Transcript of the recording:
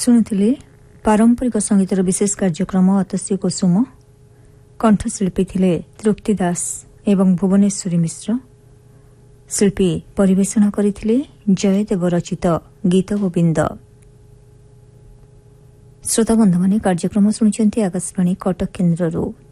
ଶୁଣୁଥିଲେ ପାରମ୍ପରିକ ସଙ୍ଗୀତର ବିଶେଷ କାର୍ଯ୍ୟକ୍ରମ ଅତସ୍ୟ କୁସୁମ। କଣ୍ଠଶିଳ୍ପୀ ଥିଲେ ତୃପ୍ତି ଦାସ ଏବଂ ଭୁବନେଶ୍ୱରୀ ମିଶ୍ର। ଶିଳ୍ପୀ ପରିବେଷଣ କରିଥିଲେ ଜୟଦେବ ରଚିତ ଗୀତ ଗୋବିନ୍ଦ। ଶ୍ରୋତାବନ୍ଧୁମାନେ କାର୍ଯ୍ୟକ୍ରମ ଶୁଣିଛନ୍ତି ଆକାଶବାଣୀ କଟକ କେନ୍ଦ୍ରରୁ।